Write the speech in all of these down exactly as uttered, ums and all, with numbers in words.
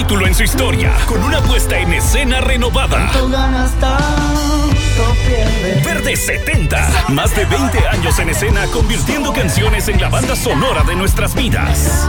capítulo en su historia, con una puesta en escena renovada. Verde setenta, más de veinte años en escena, convirtiendo canciones en la banda sonora de nuestras vidas.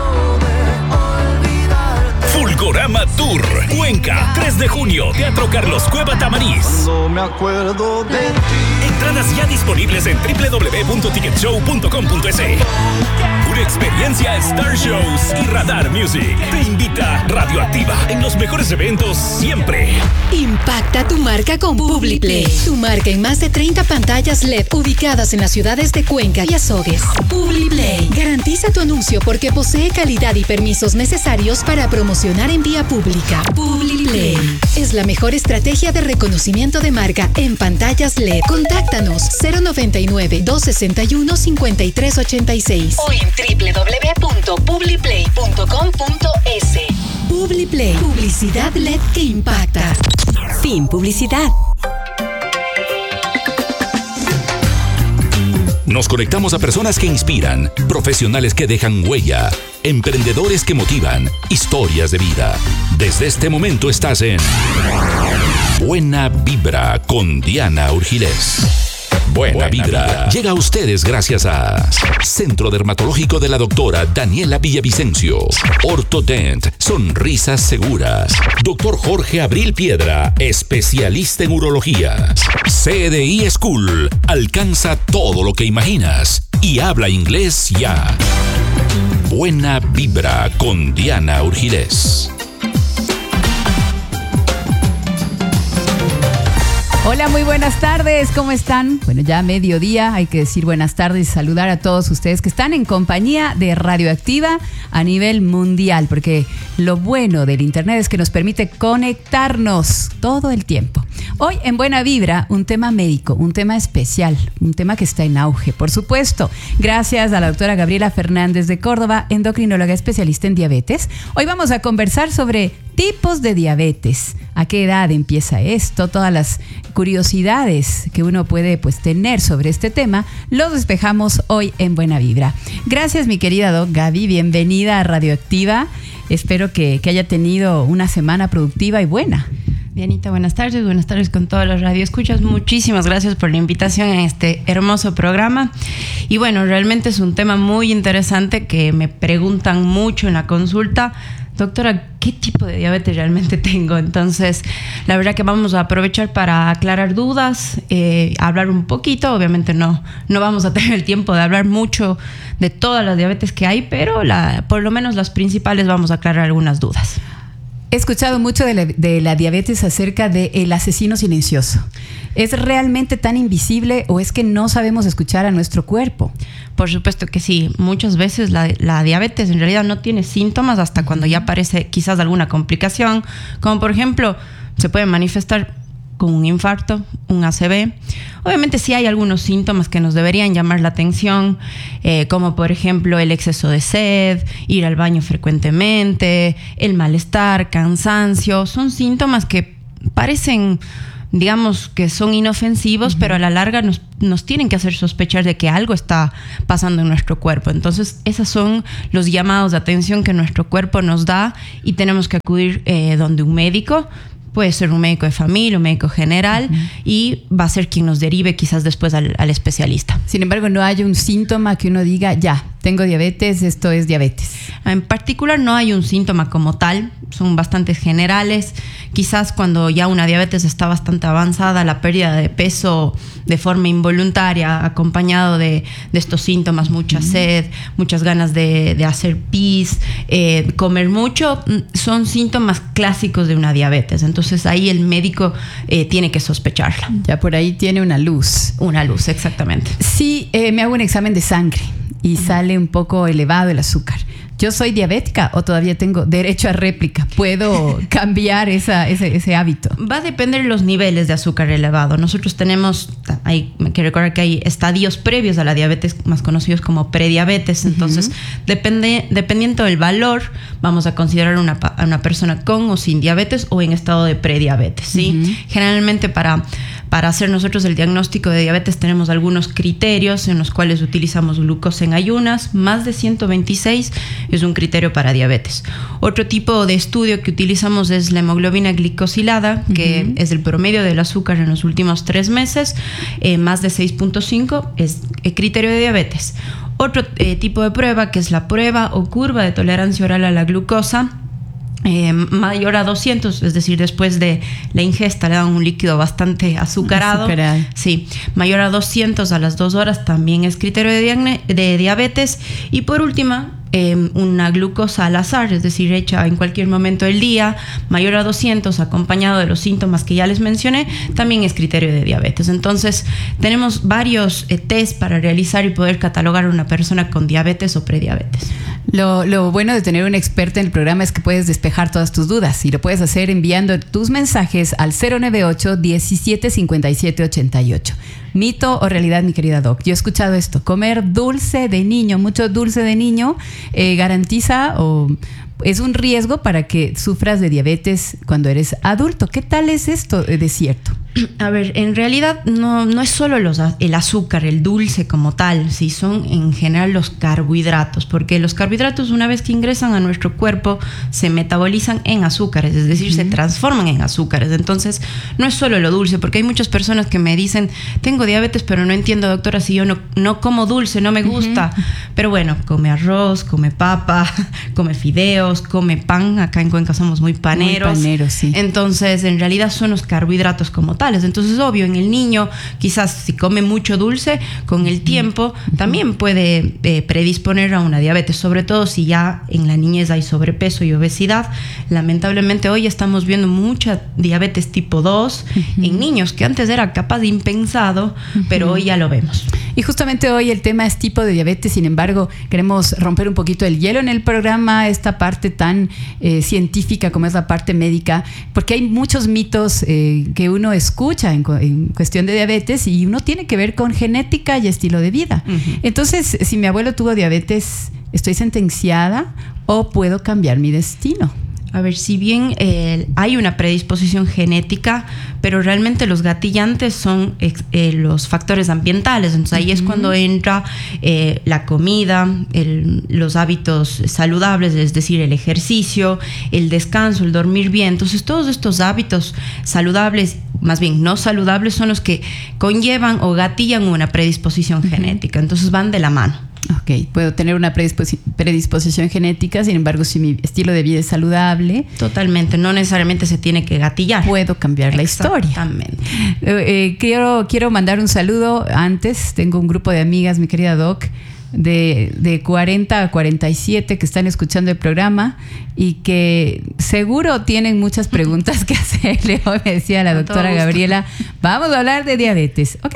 Fulgorama Tour, Cuenca, tres de junio, Teatro Carlos Cueva Tamariz. No me acuerdo de ti. Entradas ya disponibles en doble u doble u doble u punto ticket show punto com punto es. Una experiencia Star Shows y Radar Music. Te invita Radioactiva en los mejores eventos siempre. Impacta tu marca con Publiplay. Tu marca en más de treinta pantallas L E D ubicadas en las ciudades de Cuenca y Azogues. Publiplay. Garantiza tu anuncio porque posee calidad y permisos necesarios para promocionar en vía pública. Publiplay es la mejor estrategia de reconocimiento de marca en pantallas L E D. Contáctanos cero noventa y nueve, dos sesenta y uno, cincuenta y tres ochenta y seis o en doble u doble u doble u punto publiplay punto com punto es. Publiplay. Publicidad L E D que impacta. Fin publicidad. Nos conectamos a personas que inspiran, profesionales que dejan huella, emprendedores que motivan, historias de vida. Desde este momento estás en Buena Vibra con Diana Urgilés. Buena, Buena vibra. vibra llega a ustedes gracias a Centro Dermatológico de la doctora Daniela Villavicencio, Ortodent, sonrisas seguras, doctor Jorge Abril Piedra, especialista en urología, C D I School, alcanza todo lo que imaginas y habla inglés ya. Buena Vibra con Diana Urgilés. Hola, muy buenas tardes, ¿cómo están? Bueno, ya mediodía, hay que decir buenas tardes y saludar a todos ustedes que están en compañía de Radioactiva a nivel mundial, porque lo bueno del internet es que nos permite conectarnos todo el tiempo. Hoy en Buena Vibra, un tema médico, un tema especial, un tema que está en auge, por supuesto. Gracias a la doctora Gabriela Fernández de Córdoba, endocrinóloga especialista en diabetes. Hoy vamos a conversar sobre tipos de diabetes. ¿A qué edad empieza esto? Todas las curiosidades que uno puede pues tener sobre este tema, los despejamos hoy en Buena Vibra. Gracias, mi querida doc Gaby, bienvenida a Radioactiva. Espero que, que haya tenido una semana productiva y buena. Dianita, buenas tardes, buenas tardes con todos los radioescuchas. Muchísimas gracias por la invitación a este hermoso programa. Y bueno, realmente es un tema muy interesante que me preguntan mucho en la consulta. Doctora, ¿qué tipo de diabetes realmente tengo? Entonces, la verdad que vamos a aprovechar para aclarar dudas, eh, hablar un poquito. Obviamente no, no vamos a tener el tiempo de hablar mucho de todas las diabetes que hay, pero la, por lo menos las principales vamos a aclarar algunas dudas. He escuchado mucho de la, de la diabetes acerca del asesino silencioso. ¿Es realmente tan invisible o es que no sabemos escuchar a nuestro cuerpo? Por supuesto que sí. Muchas veces la, la diabetes en realidad no tiene síntomas hasta cuando ya aparece quizás alguna complicación, como por ejemplo se puede manifestar con un infarto, un A C V. Obviamente sí hay algunos síntomas que nos deberían llamar la atención, eh, como por ejemplo el exceso de sed, ir al baño frecuentemente, el malestar, cansancio. Son síntomas que parecen, digamos, que son inofensivos, uh-huh. pero a la larga nos, nos tienen que hacer sospechar de que algo está pasando en nuestro cuerpo. Entonces, esos son los llamados de atención que nuestro cuerpo nos da y tenemos que acudir eh, donde un médico. Puede ser un médico de familia, un médico general, uh-huh. y va a ser quien nos derive quizás después al, al especialista. Sin embargo, no hay un síntoma que uno diga, ya, tengo diabetes, esto es diabetes. En particular no hay un síntoma como tal, son bastante generales. Quizás cuando ya una diabetes está bastante avanzada, la pérdida de peso de forma involuntaria, acompañado de, de estos síntomas, mucha uh-huh. sed, muchas ganas de, de hacer pis, eh, comer mucho, son síntomas clásicos de una diabetes. Entonces ahí el médico eh, tiene que sospecharla. Ya por ahí tiene una luz. Una luz, exactamente. Sí, eh, me hago un examen de sangre y uh-huh. sale un poco elevado el azúcar. ¿Yo soy diabética o todavía tengo derecho a réplica? ¿Puedo cambiar esa, ese, ese hábito? Va a depender de los niveles de azúcar elevado. Nosotros tenemos, hay que recordar que hay estadios previos a la diabetes, más conocidos como prediabetes. Entonces, uh-huh. depende, dependiendo del valor, vamos a considerar una, a una persona con o sin diabetes o en estado de prediabetes, ¿sí? Uh-huh. Generalmente para... Para hacer nosotros el diagnóstico de diabetes tenemos algunos criterios en los cuales utilizamos glucosa en ayunas. Más de ciento veintiséis es un criterio para diabetes. Otro tipo de estudio que utilizamos es la hemoglobina glicosilada, que uh-huh. es el promedio del azúcar en los últimos tres meses. Eh, más de seis punto cinco es el criterio de diabetes. Otro eh, tipo de prueba, que es la prueba o curva de tolerancia oral a la glucosa, Eh, mayor a doscientos, es decir, después de la ingesta le dan un líquido bastante azucarado. Azucarado. Sí, mayor a doscientos a las dos horas también es criterio de, diagne- de diabetes. Y por última, eh, una glucosa al azar, es decir, hecha en cualquier momento del día, mayor a doscientos, acompañado de los síntomas que ya les mencioné, también es criterio de diabetes. Entonces, tenemos varios eh, test para realizar y poder catalogar a una persona con diabetes o prediabetes. Lo, lo bueno de tener un experto en el programa es que puedes despejar todas tus dudas y lo puedes hacer enviando tus mensajes al cero nueve ocho, diecisiete, cincuenta y siete, ochenta y ocho. ¿Mito o realidad, mi querida Doc? Yo he escuchado esto. Comer dulce de niño, mucho dulce de niño, eh, garantiza o es un riesgo para que sufras de diabetes cuando eres adulto. ¿Qué tal es esto de cierto? A ver, en realidad no, no es solo los, el azúcar, el dulce como tal, sí, son en general los carbohidratos, porque los carbohidratos una vez que ingresan a nuestro cuerpo se metabolizan en azúcares, es decir, uh-huh. se transforman en azúcares. Entonces, no es solo lo dulce, porque hay muchas personas que me dicen, tengo diabetes, pero no entiendo, doctora, si yo no, no como dulce, no me gusta. Uh-huh. Pero bueno, come arroz, come papa, come fideos, come pan. Acá en Cuenca somos muy paneros. Muy paneros, sí. Entonces, en realidad son los carbohidratos como tal. Entonces, obvio, en el niño, quizás si come mucho dulce, con el tiempo también puede eh, predisponer a una diabetes, sobre todo si ya en la niñez hay sobrepeso y obesidad. Lamentablemente hoy estamos viendo mucha diabetes tipo dos uh-huh. en niños, que antes era capaz de impensado, uh-huh. pero hoy ya lo vemos. Y justamente hoy el tema es tipo de diabetes, sin embargo, queremos romper un poquito el hielo en el programa, esta parte tan eh, científica como es la parte médica, porque hay muchos mitos eh, que uno escucha en, en cuestión de diabetes y uno tiene que ver con genética y estilo de vida. Uh-huh. Entonces, si mi abuelo tuvo diabetes, ¿estoy sentenciada o puedo cambiar mi destino? A ver, si bien eh, hay una predisposición genética, pero realmente los gatillantes son eh, los factores ambientales. Entonces ahí uh-huh. es cuando entra eh, la comida, el, los hábitos saludables, es decir, el ejercicio, el descanso, el dormir bien. Entonces todos estos hábitos saludables, más bien no saludables, son los que conllevan o gatillan una predisposición uh-huh. genética. Entonces van de la mano. Ok, puedo tener una predisposi- predisposición genética, sin embargo, si mi estilo de vida es saludable. Totalmente, no necesariamente se tiene que gatillar. Puedo cambiar la historia. Exactamente. Eh, eh, quiero, quiero mandar un saludo antes. Tengo un grupo de amigas, mi querida Doc, de, de cuarenta a cuarenta y siete que están escuchando el programa y que seguro tienen muchas preguntas que hacerle. Hoy me decía la doctora Gabriela, vamos a hablar de diabetes. Ok.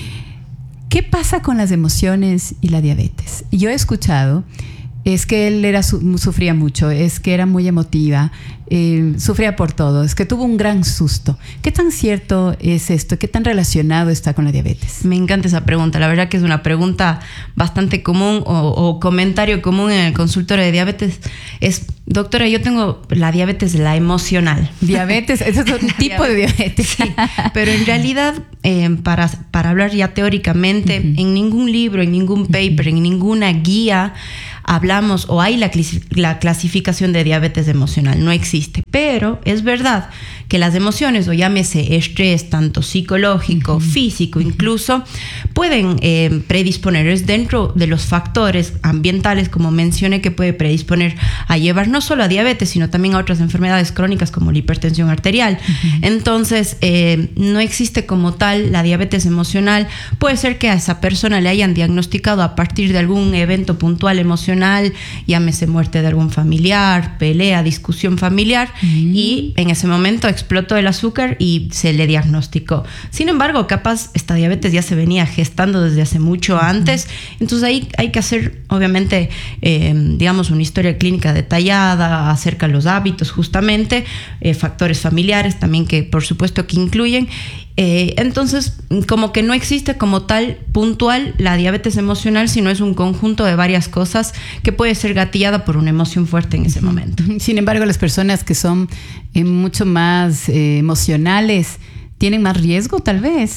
¿Qué pasa con las emociones y la diabetes? Yo he escuchado, es que él era su, sufría mucho, es que era muy emotiva, eh, sufría por todo, es que tuvo un gran susto. ¿Qué tan cierto es esto? ¿Qué tan relacionado está con la diabetes? Me encanta esa pregunta. La verdad que es una pregunta bastante común o, o comentario común en el consultorio de diabetes. Es, doctora, yo tengo la diabetes, la emocional. Diabetes, ese es un tipo de diabetes. Sí, pero en realidad, eh, para, para hablar ya teóricamente, uh-huh. en ningún libro, en ningún paper, uh-huh. en ninguna guía, hablamos o hay la, la clasificación de diabetes emocional, no existe, pero es verdad que las emociones, o llámese estrés, tanto psicológico, uh-huh. físico incluso, pueden eh, predisponer, es dentro de los factores ambientales, como mencioné, que puede predisponer a llevar no solo a diabetes, sino también a otras enfermedades crónicas como la hipertensión arterial. Uh-huh. Entonces, eh, no existe como tal la diabetes emocional. Puede ser que a esa persona le hayan diagnosticado a partir de algún evento puntual emocional, llámese muerte de algún familiar, pelea, discusión familiar, uh-huh. y en ese momento explotó el azúcar y se le diagnosticó. Sin embargo, capaz esta diabetes ya se venía gestando desde hace mucho antes, entonces ahí hay que hacer, obviamente, eh, digamos, una historia clínica detallada acerca de los hábitos, justamente, eh, factores familiares también que por supuesto que incluyen. Eh, entonces, como que no existe como tal puntual la diabetes emocional, sino es un conjunto de varias cosas que puede ser gatillada por una emoción fuerte en ese momento. Sin embargo, las personas que son eh, mucho más eh, emocionales tienen más riesgo tal vez.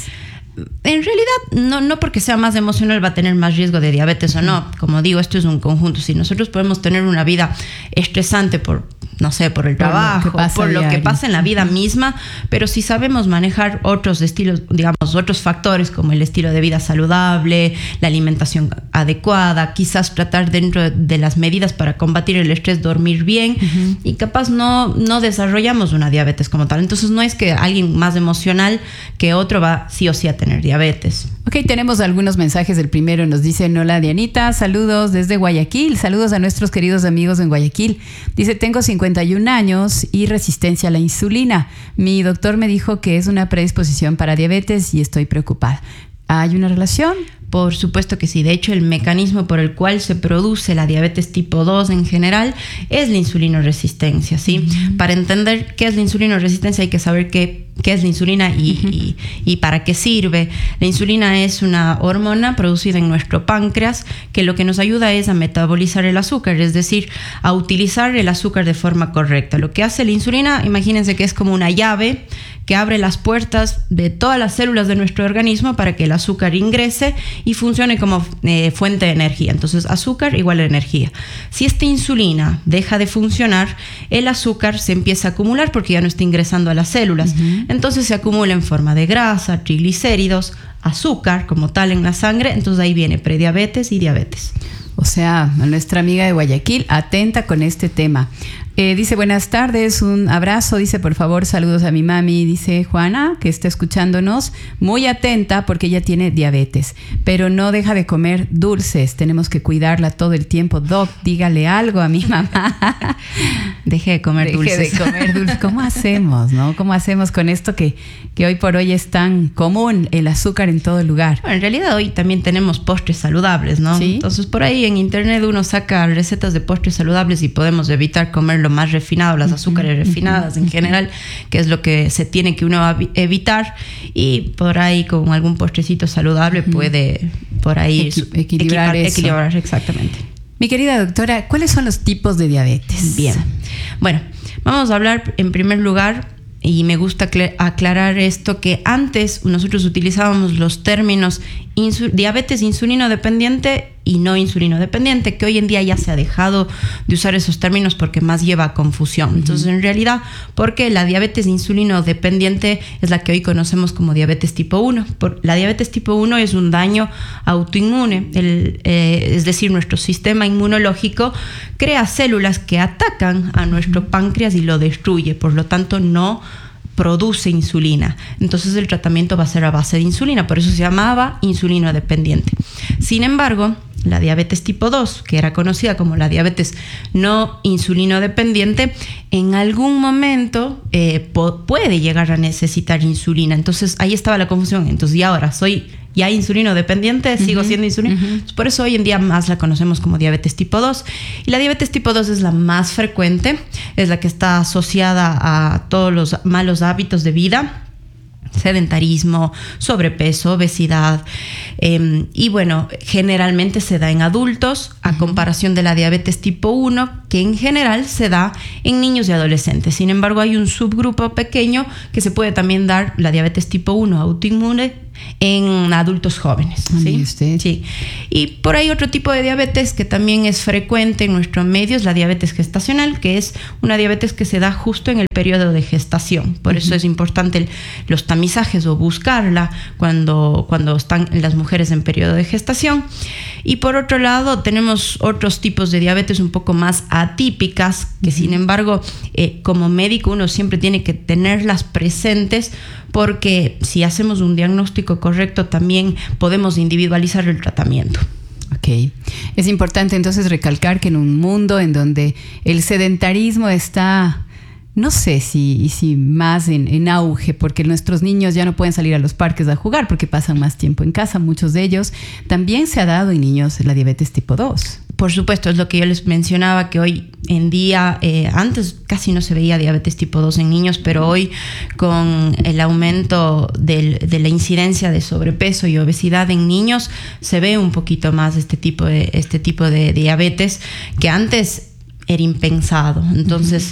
En realidad, no, no porque sea más emocional va a tener más riesgo de diabetes o no. Como digo, esto es un conjunto. Si nosotros podemos tener una vida estresante por, no sé, por el trabajo, por lo que, por lo que pasa en la vida misma, pero si sabemos manejar otros estilos, digamos, otros factores como el estilo de vida saludable, la alimentación adecuada, quizás tratar dentro de las medidas para combatir el estrés, dormir bien, uh-huh. y capaz no, no desarrollamos una diabetes como tal. Entonces no es que alguien más emocional que otro va sí o sí a tener diabetes. Ok, tenemos algunos mensajes. El primero nos dice: hola Dianita, saludos desde Guayaquil, saludos a nuestros queridos amigos en Guayaquil. Dice: tengo cincuenta y un años y resistencia a la insulina. Mi doctor me dijo que es una predisposición para diabetes y estoy preocupada. ¿Hay una relación? Por supuesto que sí. De hecho, el mecanismo por el cual se produce la diabetes tipo dos en general es la insulinoresistencia, ¿sí? Uh-huh. Para entender qué es la insulinoresistencia hay que saber qué, qué es la insulina y, uh-huh. y, y para qué sirve. La insulina es una hormona producida en nuestro páncreas que lo que nos ayuda es a metabolizar el azúcar, es decir, a utilizar el azúcar de forma correcta. Lo que hace la insulina, imagínense que es como una llave que abre las puertas de todas las células de nuestro organismo para que el azúcar ingrese y funcione como eh, fuente de energía. Entonces, azúcar igual a energía. Si esta insulina deja de funcionar, el azúcar se empieza a acumular porque ya no está ingresando a las células. Uh-huh. Entonces se acumula en forma de grasa, triglicéridos, azúcar como tal en la sangre. Entonces ahí viene prediabetes y diabetes. O sea, nuestra amiga de Guayaquil, atenta con este tema. Eh, dice: buenas tardes, un abrazo. Dice: por favor, saludos a mi mami. Dice Juana, que está escuchándonos, muy atenta porque ella tiene diabetes, pero no deja de comer dulces. Tenemos que cuidarla todo el tiempo. Doc, dígale algo a mi mamá. Deje de comer Deje dulces. de comer dulces. ¿Cómo hacemos, no? ¿Cómo hacemos con esto que, que hoy por hoy es tan común, el azúcar en todo lugar? Bueno, en realidad hoy también tenemos postres saludables, ¿no? ¿Sí? Entonces por ahí en internet uno saca recetas de postres saludables y podemos evitar comerlo más refinado, las azúcares refinadas en general, que es lo que se tiene que uno evitar, y por ahí con algún postrecito saludable puede por ahí Equi- equilibrar, equipar, eso. equilibrar exactamente. Mi querida doctora, ¿cuáles son los tipos de diabetes? Bien, bueno, vamos a hablar en primer lugar, y me gusta aclarar esto, que antes nosotros utilizábamos los términos insu- diabetes insulino dependiente y no insulino dependiente, que hoy en día ya se ha dejado de usar esos términos porque más lleva a confusión. Uh-huh. Entonces, en realidad, porque la diabetes insulino dependiente es la que hoy conocemos como diabetes tipo uno. Por, la diabetes tipo uno es un daño autoinmune, el, eh, es decir, nuestro sistema inmunológico crea células que atacan a nuestro páncreas y lo destruye, por lo tanto no produce insulina. Entonces el tratamiento va a ser a base de insulina, por eso se llamaba insulino dependiente. Sin embargo, la diabetes tipo dos, que era conocida como la diabetes no insulino dependiente, en algún momento eh, po- puede llegar a necesitar insulina. Entonces ahí estaba la confusión. Entonces, y ahora soy ya insulino dependiente, sigo uh-huh, siendo insulina. Uh-huh. Por eso hoy en día más la conocemos como diabetes tipo dos. Y la diabetes tipo dos es la más frecuente, es la que está asociada a todos los malos hábitos de vida, sedentarismo, sobrepeso, obesidad, eh, y bueno, generalmente se da en adultos, a uh-huh. comparación de la diabetes tipo uno, que en general se da en niños y adolescentes. Sin embargo, hay un subgrupo pequeño que se puede también dar, la diabetes tipo uno autoinmune, en adultos jóvenes. ¿Sí? ¿Sí? Sí. Y por ahí otro tipo de diabetes que también es frecuente en nuestro medio es la diabetes gestacional, que es una diabetes que se da justo en el periodo de gestación. Por uh-huh. eso es importante el, los tamizajes o buscarla cuando, cuando están las mujeres en periodo de gestación. Y por otro lado tenemos otros tipos de diabetes un poco más atípicas, que uh-huh. sin embargo eh, como médico uno siempre tiene que tenerlas presentes, porque si hacemos un diagnóstico correcto también podemos individualizar el tratamiento. Ok. Es importante entonces recalcar que en un mundo en donde el sedentarismo está, no sé si, si más en, en auge, porque nuestros niños ya no pueden salir a los parques a jugar porque pasan más tiempo en casa, muchos de ellos, también se ha dado en niños la diabetes tipo dos. Por supuesto, es lo que yo les mencionaba, que hoy en día, eh, antes casi no se veía diabetes tipo dos en niños, pero hoy con el aumento del, de la incidencia de sobrepeso y obesidad en niños, se ve un poquito más este tipo de, este tipo de diabetes que antes era impensado. Entonces, uh-huh.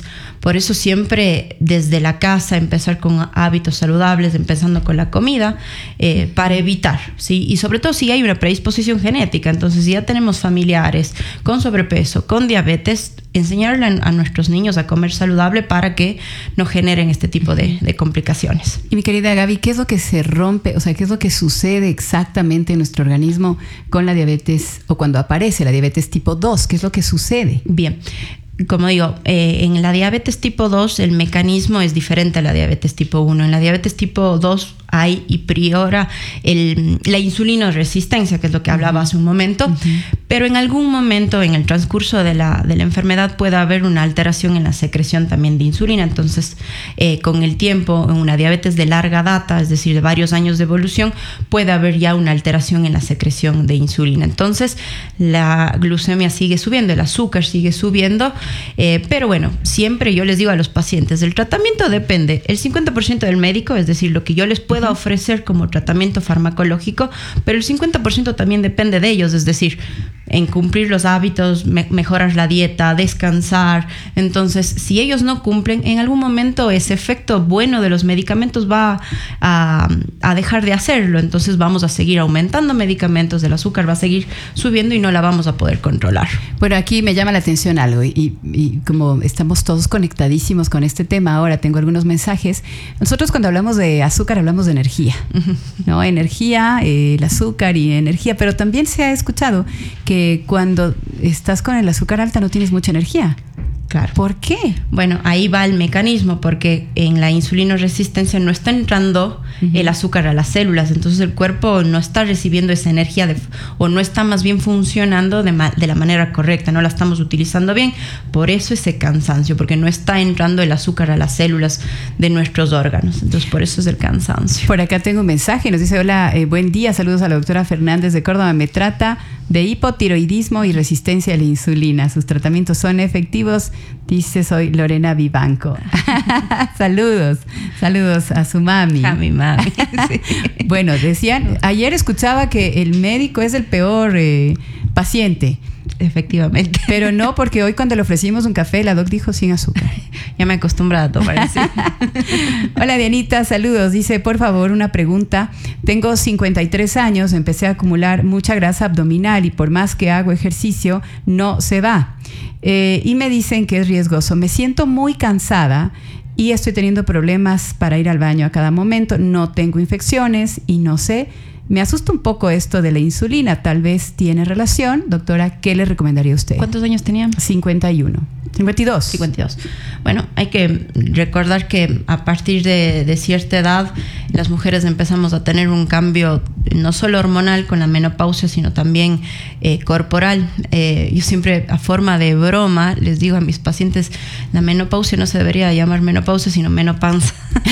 Por eso siempre desde la casa empezar con hábitos saludables, empezando con la comida, eh, para evitar, ¿sí? Y sobre todo si hay una predisposición genética. Entonces, si ya tenemos familiares con sobrepeso, con diabetes, enseñarle a, a nuestros niños a comer saludable para que no generen este tipo de, de complicaciones. Y mi querida Gaby, ¿qué es lo que se rompe? O sea, ¿qué es lo que sucede exactamente en nuestro organismo con la diabetes o cuando aparece la diabetes tipo dos? ¿Qué es lo que sucede? Bien. Como digo, eh, en la diabetes tipo dos el mecanismo es diferente a la diabetes tipo uno. En la diabetes tipo dos hay y priora el, la insulinoresistencia, que es lo que hablaba hace un momento, uh-huh. pero en algún momento en el transcurso de la, de la enfermedad puede haber una alteración en la secreción también de insulina. Entonces, eh, con el tiempo, en una diabetes de larga data, es decir, de varios años de evolución, puede haber ya una alteración en la secreción de insulina. Entonces, la glucemia sigue subiendo, el azúcar sigue subiendo, eh, pero bueno, siempre yo les digo a los pacientes, el tratamiento depende el cincuenta por ciento del médico, es decir, lo que yo les puedo ofrecer como tratamiento farmacológico, pero el cincuenta por ciento también depende de ellos, es decir, en cumplir los hábitos, me- mejorar la dieta, descansar. Entonces, si ellos no cumplen, en algún momento ese efecto bueno de los medicamentos va a, a dejar de hacerlo. Entonces vamos a seguir aumentando medicamentos, el azúcar va a seguir subiendo y no la vamos a poder controlar. Bueno, aquí me llama la atención algo y, y como estamos todos conectadísimos con este tema, ahora tengo algunos mensajes. Nosotros cuando hablamos de azúcar hablamos de energía, ¿no? Energía, eh, el azúcar y energía, pero también se ha escuchado que cuando estás con el azúcar alta no tienes mucha energía. Claro. ¿Por qué? Bueno, ahí va el mecanismo, porque en la insulinoresistencia no está entrando uh-huh. el azúcar a las células, entonces el cuerpo no está recibiendo esa energía de, o no está más bien funcionando de, ma- de la manera correcta, no la estamos utilizando bien, por eso ese cansancio, porque no está entrando el azúcar a las células de nuestros órganos, entonces por eso es el cansancio. Por acá tengo un mensaje, nos dice, hola, eh, buen día, saludos a la doctora Fernández de Córdoba, me trata de hipotiroidismo y resistencia a la insulina. Sus tratamientos son efectivos, dice, soy Lorena Vivanco. Saludos, saludos a su mami. A mi mami. Sí. Bueno, decían, ayer escuchaba que el médico es el peor eh, paciente. Efectivamente. Pero no, porque hoy cuando le ofrecimos un café, la doc dijo sin azúcar. Ya me he acostumbrado a tomar así. Hola Dianita, saludos. Dice, por favor, una pregunta. Tengo cincuenta y tres años, empecé a acumular mucha grasa abdominal y por más que hago ejercicio, no se va. Eh, y me dicen que es riesgoso. Me siento muy cansada y estoy teniendo problemas para ir al baño a cada momento. No tengo infecciones y no sé. Me asusta un poco esto de la insulina. Tal vez tiene relación. Doctora, ¿qué le recomendaría a usted? ¿Cuántos años tenía? cincuenta y uno. cincuenta y dos. cincuenta y dos. Bueno, hay que recordar que a partir de, de cierta edad las mujeres empezamos a tener un cambio no solo hormonal con la menopausia, sino también eh, corporal. Eh, yo siempre a forma de broma les digo a mis pacientes, la menopausia no se debería llamar menopausia, sino menopanza.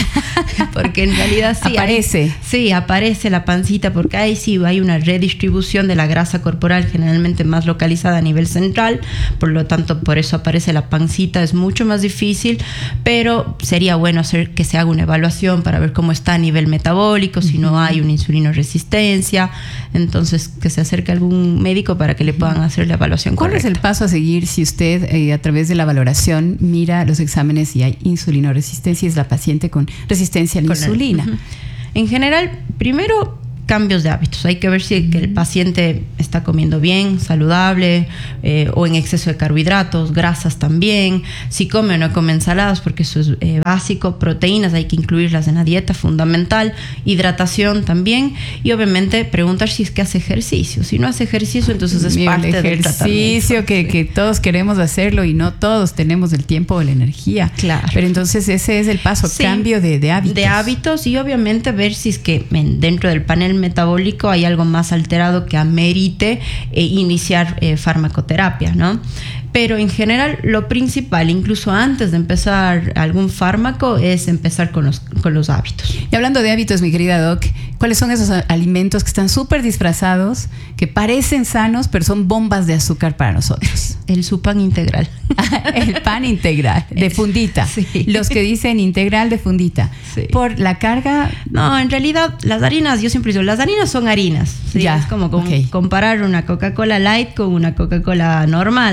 Porque en realidad sí. Aparece. Hay, sí, aparece la pancita, porque ahí sí hay una redistribución de la grasa corporal generalmente más localizada a nivel central, por lo tanto por eso aparece la pancita. Es mucho más difícil, pero sería bueno hacer que se haga una evaluación para ver cómo está a nivel metabólico, si no hay una insulinoresistencia, entonces que se acerque a algún médico para que le puedan hacer la evaluación ¿Cuál correcta. es el paso a seguir si usted eh, a través de la valoración mira los exámenes y hay insulinoresistencia y es la paciente con resistencia a la Con el- insulina? Uh-huh. En general, primero cambios de hábitos. Hay que ver si que el paciente está comiendo bien, saludable, eh, o en exceso de carbohidratos, grasas también, si come o no come ensaladas, porque eso es eh, básico, proteínas hay que incluirlas en la dieta, fundamental, hidratación también, y obviamente preguntar si es que hace ejercicio. Si no hace ejercicio, entonces es Mío, parte el del ejercicio tratamiento. que, que todos queremos hacerlo y no todos tenemos el tiempo o la energía. Claro. Pero entonces ese es el paso, Sí, cambio de, de hábitos. De hábitos y obviamente ver si es que en, dentro del panel metabólico hay algo más alterado que amerite eh, iniciar eh, farmacoterapia, ¿no? Pero en general lo principal, incluso antes de empezar algún fármaco, es empezar con los, con los hábitos. Y hablando de hábitos, mi querida Doc, ¿cuáles son esos alimentos que están súper disfrazados, que parecen sanos, pero son bombas de azúcar para nosotros? El Supan integral. El pan integral, de fundita. Sí. Los que dicen integral de fundita. Sí. Por la carga. No, en realidad las harinas, yo siempre digo, las harinas son harinas. ¿sí? Ya, Es como con- ok. comparar una Coca-Cola light con una Coca-Cola normal. Entonces digo,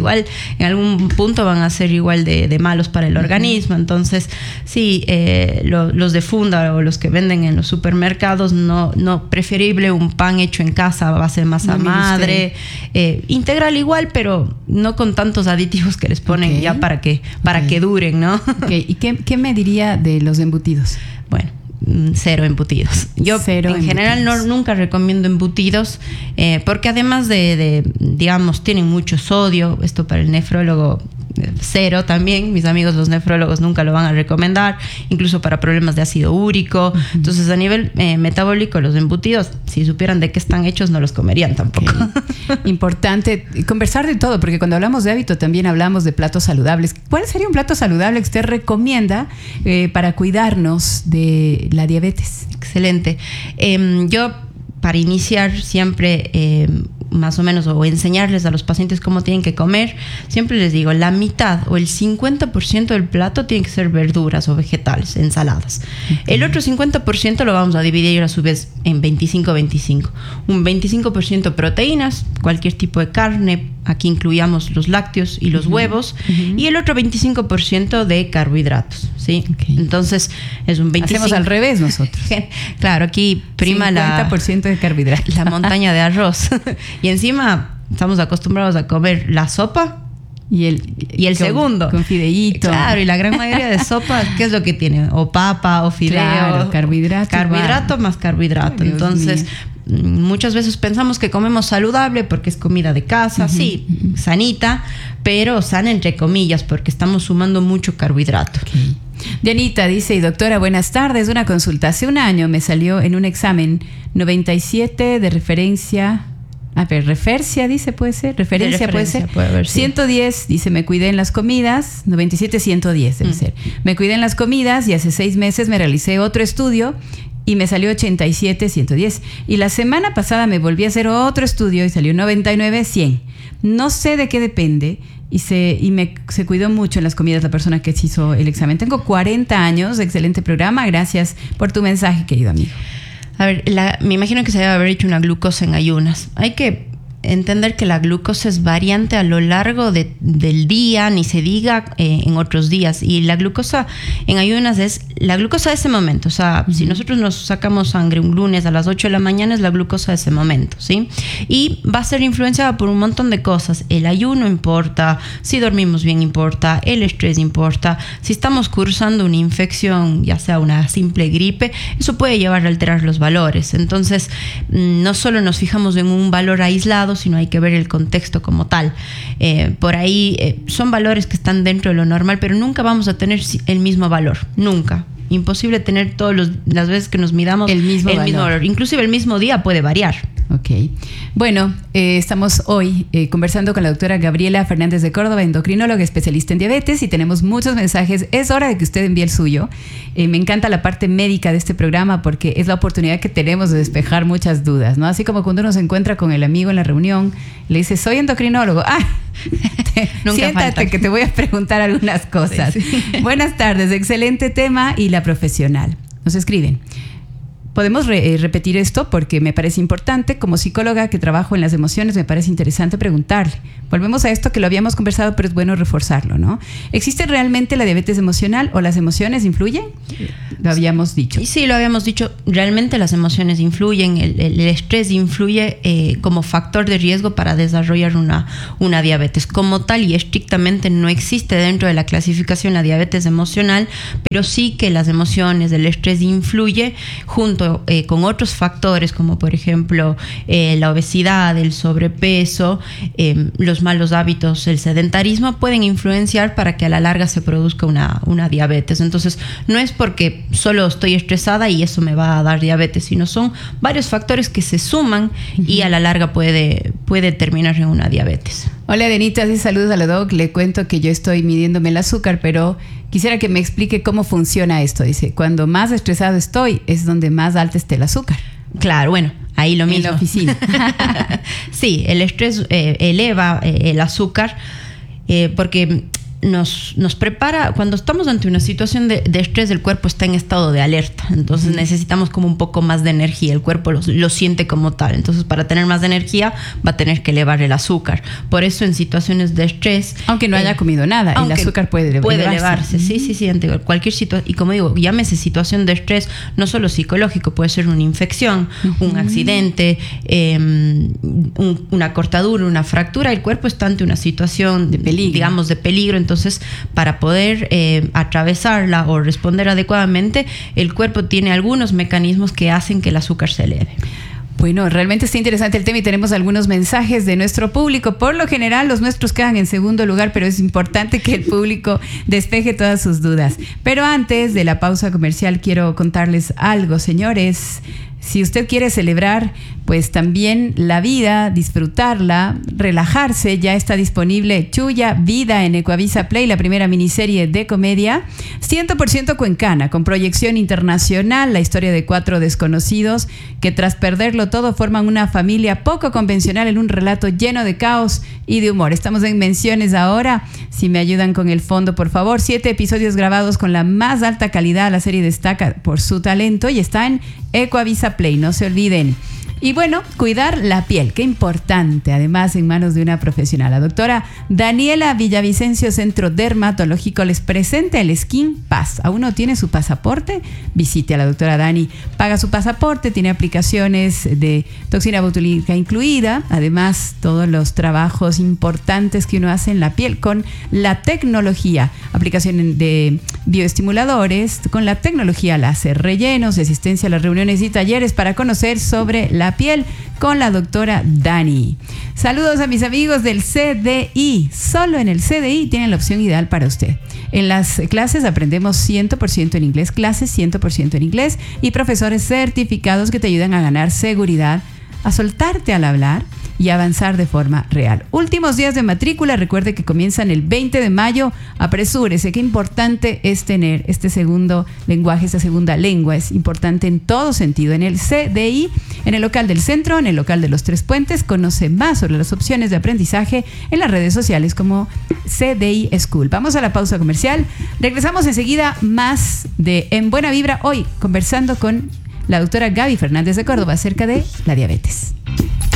igual en algún punto van a ser igual de, de malos para el organismo. Entonces, sí, eh, lo, los de funda o los que venden en los supermercados, no, no preferible un pan hecho en casa a base de masa No, madre, eh, integral igual, pero no con tantos aditivos que les ponen Okay. ya para que, para Okay. que duren, ¿no? Okay. ¿Y qué, qué me diría de los embutidos? Bueno, cero embutidos. Yo Cero en general no, embutidos. nunca recomiendo embutidos eh, porque además de, de, digamos, tienen mucho sodio. Esto para el nefrólogo eh, cero también. Mis amigos los nefrólogos nunca lo van a recomendar, incluso para problemas de ácido úrico. Uh-huh. Entonces a nivel eh, metabólico los embutidos, si supieran de qué están hechos, no los comerían tampoco. Okay. Importante conversar de todo, porque cuando hablamos de hábito también hablamos de platos saludables. ¿Cuál sería un plato saludable que usted recomienda eh, para cuidarnos de la diabetes? Excelente. Eh, yo, para iniciar, siempre eh, más o menos, o enseñarles a los pacientes cómo tienen que comer, siempre les digo, la mitad o el cincuenta por ciento del plato tiene que ser verduras o vegetales, ensaladas. Okay. El otro cincuenta por ciento lo vamos a dividir a su vez en veinticinco veinticinco. Un veinticinco por ciento proteínas, cualquier tipo de carne, aquí incluíamos los lácteos y los uh-huh. huevos, uh-huh. y el otro veinticinco por ciento de carbohidratos, ¿sí? Okay. Entonces, es un veinticinco por ciento. Hacemos al revés nosotros. Claro, aquí prima la... cincuenta por ciento de carbohidratos. La montaña de arroz. Y encima estamos acostumbrados a comer la sopa y el, y el con, segundo. Con fideíto. Claro, y la gran mayoría de sopas, ¿qué es lo que tiene? O papa, o fideo. Claro, carbohidrato. Carbohidrato igual. Más carbohidrato. Ay, entonces, mío. Muchas veces pensamos que comemos saludable porque es comida de casa, uh-huh, sí, uh-huh. sanita, pero sana entre comillas porque estamos sumando mucho carbohidrato. Okay. Dianita dice, y doctora, buenas tardes, una consulta. Hace un año me salió en un examen noventa y siete de referencia... A ver, referencia dice, puede ser, referencia, referencia puede ser. Puede haber, sí. ciento diez, dice, me cuidé en las comidas, noventa y siete, ciento diez debe mm. ser. Me cuidé en las comidas y hace seis meses me realicé otro estudio y me salió ochenta y siete, ciento diez. Y la semana pasada me volví a hacer otro estudio y salió noventa y nueve, cien. No sé de qué depende y se, y me, se cuidó mucho en las comidas la persona que se hizo el examen. Tengo cuarenta años, excelente programa, gracias por tu mensaje, querido amigo. A ver, la, me imagino que se debe haber hecho una glucosa en ayunas. Hay que entender que la glucosa es variante a lo largo de, del día, ni se diga eh, en otros días. Y la glucosa en ayunas es la glucosa de ese momento. O sea, uh-huh. si nosotros nos sacamos sangre un lunes a las ocho de la mañana, es la glucosa de ese momento, ¿sí? Y va a ser influenciada por un montón de cosas. El ayuno importa, si dormimos bien importa, el estrés importa, si estamos cursando una infección, ya sea una simple gripe, eso puede llevar a alterar los valores. Entonces, no solo nos fijamos en un valor aislado, sino hay que ver el contexto como tal. Eh, por ahí eh, son valores que están dentro de lo normal, pero nunca vamos a tener el mismo valor, nunca. Imposible tener todas las veces que nos midamos el mismo, el valor. mismo valor. Inclusive el mismo día puede variar. Ok. Bueno, eh, estamos hoy eh, conversando con la doctora Gabriela Fernández de Córdoba, endocrinóloga especialista en diabetes, y tenemos muchos mensajes. Es hora de que usted envíe el suyo. Eh, me encanta la parte médica de este programa porque es la oportunidad que tenemos de despejar muchas dudas, ¿no? Así como cuando uno se encuentra con el amigo en la reunión, le dice, soy endocrinólogo. ¡Ah! Nunca siéntate falta. Que te voy a preguntar algunas cosas. Sí, sí. Buenas tardes, excelente tema y la profesional. Nos escriben. Podemos re- eh, repetir esto porque me parece importante. Como psicóloga que trabajo en las emociones, me parece interesante preguntarle. Volvemos a esto que lo habíamos conversado, pero es bueno reforzarlo, ¿no? ¿Existe realmente la diabetes emocional o las emociones influyen? Lo habíamos dicho. Sí, lo habíamos dicho. Realmente las emociones influyen, el, el estrés influye eh, como factor de riesgo para desarrollar una, una diabetes. Como tal y estrictamente no existe dentro de la clasificación la diabetes emocional, pero sí que las emociones, el estrés influye junto Eh, con otros factores como por ejemplo eh, la obesidad, el sobrepeso, eh, los malos hábitos, el sedentarismo pueden influenciar para que a la larga se produzca una, una diabetes. Entonces no es porque solo estoy estresada y eso me va a dar diabetes, sino son varios factores que se suman y a la larga puede, puede terminar en una diabetes. Hola Denita, sí, saludos a la doc. Le cuento que yo estoy midiéndome el azúcar, pero quisiera que me explique cómo funciona esto. Dice, cuando más estresado estoy es donde más alta esté el azúcar. Claro, bueno, ahí lo mismo. En la oficina. Sí, el estrés eh, eleva eh, el azúcar eh, porque Nos, nos prepara, cuando estamos ante una situación de, de estrés, el cuerpo está en estado de alerta, entonces uh-huh. necesitamos como un poco más de energía, el cuerpo lo, lo siente como tal, entonces para tener más energía va a tener que elevar el azúcar, por eso en situaciones de estrés, aunque no eh, haya comido nada, el azúcar puede, elevarse. puede elevarse, sí, sí, sí, ante cualquier situación, y como digo, llámese situación de estrés, no solo psicológico, puede ser una infección, uh-huh. un accidente, eh, un, una cortadura, una fractura, el cuerpo está ante una situación de peligro, digamos de peligro. Entonces, para poder eh, atravesarla o responder adecuadamente, el cuerpo tiene algunos mecanismos que hacen que el azúcar se eleve. Bueno, realmente está interesante el tema y tenemos algunos mensajes de nuestro público. Por lo general, los nuestros quedan en segundo lugar, pero es importante que el público despeje todas sus dudas. Pero antes de la pausa comercial, quiero contarles algo, señores. Si usted quiere celebrar, pues también la vida, disfrutarla, relajarse, ya está disponible Chuya Vida en Ecuavisa Play, la primera miniserie de comedia, cien por ciento cuencana, con proyección internacional, la historia de cuatro desconocidos que tras perderlo todo forman una familia poco convencional en un relato lleno de caos y de humor. Estamos en menciones ahora, si me ayudan con el fondo, por favor. Siete episodios grabados con la más alta calidad, la serie destaca por su talento y está en Ecuavisa Play, no se olviden. Y bueno, cuidar la piel, qué importante, además en manos de una profesional. La doctora Daniela Villavicencio, Centro Dermatológico, les presenta el Skin Pass. ¿Aún no tiene su pasaporte? Visite a la doctora Dani, paga su pasaporte, tiene aplicaciones de toxina botulínica incluida, además todos los trabajos importantes que uno hace en la piel con la tecnología, aplicación de bioestimuladores, con la tecnología láser, rellenos, asistencia a las reuniones y talleres para conocer sobre la piel con la doctora Dani. Saludos a mis amigos del C D I. Solo en el C D I tienen la opción ideal para usted. En las clases aprendemos cien por ciento en inglés, clases cien por ciento en inglés y profesores certificados que te ayudan a ganar seguridad, a soltarte al hablar y avanzar de forma real. Últimos días de matrícula, recuerde que comienzan el veinte de mayo, apresúrese, qué importante es tener este segundo lenguaje, esta segunda lengua, es importante en todo sentido. En el C D I, en el local del centro, en el local de los Tres Puentes, conoce más sobre las opciones de aprendizaje en las redes sociales como C D I School. Vamos a la pausa comercial, regresamos enseguida más de En Buena Vibra, hoy conversando con la doctora Gaby Fernández de Córdoba acerca de la diabetes.